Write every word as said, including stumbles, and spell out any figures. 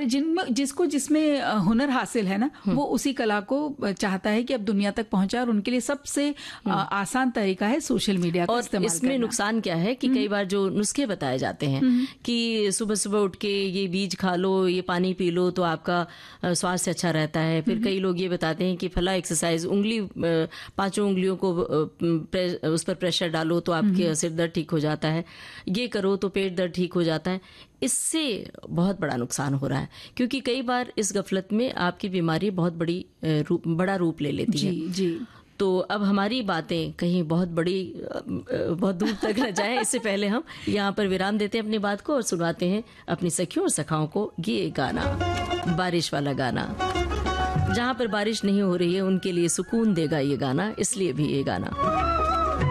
जिनमें जिसको जिसमें हुनर हासिल है ना, वो उसी कला को चाहता है कि अब दुनिया तक पहुंचाए, और उनके लिए सबसे आसान तरीका है सोशल मीडिया का इस्तेमाल करना। इसमें नुकसान क्या है कि कई बार जो नुस्खे बताए जाते हैं कि सुबह सुबह उठ के ये बीज खा लो, ये पानी पी लो तो आपका स्वास्थ्य अच्छा रहता है। फिर कई लोग ये बताते हैं कि फला एक्सरसाइज, उंगली पांचों उंगलियों को उस पर प्रेशर डालो तो आपके सिर दर्द ठीक हो जाता है, ये करो तो पेट दर्द ठीक हो जाता है। इससे बहुत बड़ा नुकसान हो रहा है, क्योंकि कई बार इस गफलत में आपकी बीमारी बहुत बड़ी रूप, बड़ा रूप ले लेती है। जी जी। तो अब हमारी बातें कहीं बहुत बड़ी बहुत दूर तक न जाए, इससे पहले हम यहाँ पर विराम देते हैं अपनी बात को और सुनाते हैं अपनी सखियों और सखाओं को ये गाना, बारिश वाला गाना। जहाँ पर बारिश नहीं हो रही है उनके लिए सुकून देगा ये गाना, इसलिए भी ये गाना।